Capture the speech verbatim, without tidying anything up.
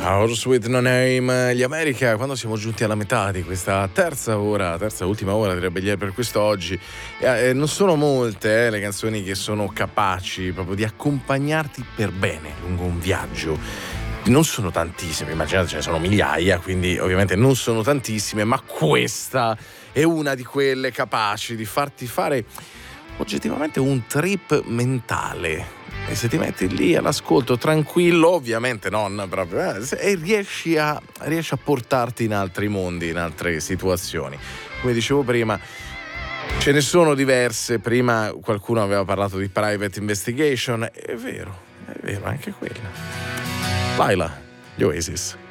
House with No Name, gli America, quando siamo giunti alla metà di questa terza ora, terza ultima ora di Rebelliere per quest'oggi. Eh, non sono molte eh, le canzoni che sono capaci proprio di accompagnarti per bene lungo un viaggio. Non sono tantissime, immaginate ce ne sono migliaia, quindi ovviamente non sono tantissime, ma questa è una di quelle capaci di farti fare oggettivamente un trip mentale. E se ti metti lì all'ascolto tranquillo, ovviamente non proprio, eh, e riesci a, riesci a portarti in altri mondi, in altre situazioni. Come dicevo prima, ce ne sono diverse. Prima qualcuno aveva parlato di Private Investigation. È vero, è vero, anche quella. Laila, gli Oasis.